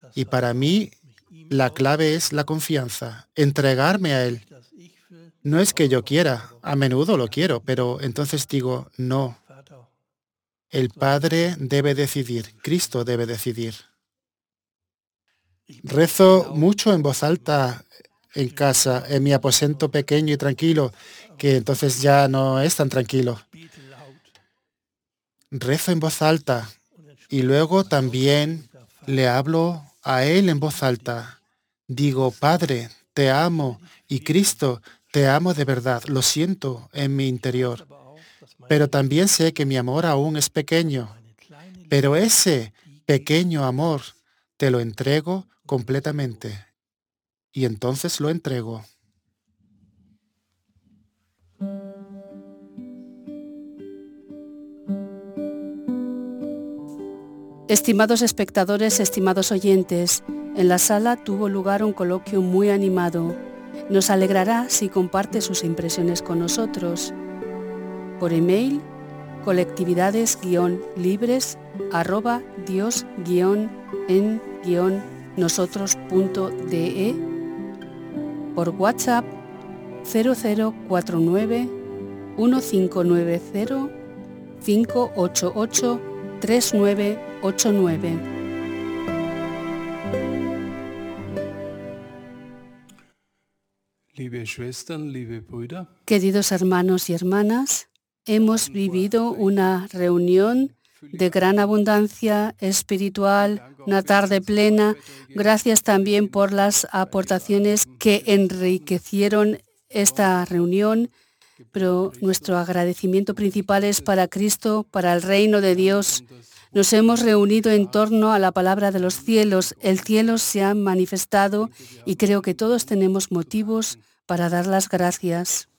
Y para mí, la clave es la confianza, entregarme a Él. No es que yo quiera, a menudo lo quiero, pero entonces digo, no, el Padre debe decidir, Cristo debe decidir. Rezo mucho en voz alta en casa, en mi aposento pequeño y tranquilo, que entonces ya no es tan tranquilo. Rezo en voz alta y luego también le hablo a Él en voz alta. Digo, Padre, te amo y Cristo, te amo de verdad, lo siento en mi interior. Pero también sé que mi amor aún es pequeño, pero ese pequeño amor te lo entrego completamente. Y entonces lo entrego. Estimados espectadores, estimados oyentes, en la sala tuvo lugar un coloquio muy animado. Nos alegrará si comparte sus impresiones con nosotros. Por email, colectividades-libres@dios-en-nosotros.de. Por WhatsApp 0049 1590 588 3989. Queridos hermanos y hermanas, hemos vivido una reunión de gran abundancia espiritual, una tarde plena. Gracias también por las aportaciones que enriquecieron esta reunión, pero nuestro agradecimiento principal es para Cristo, para el reino de Dios. Nos hemos reunido en torno a la palabra de los cielos. El cielo se ha manifestado y creo que todos tenemos motivos para dar las gracias.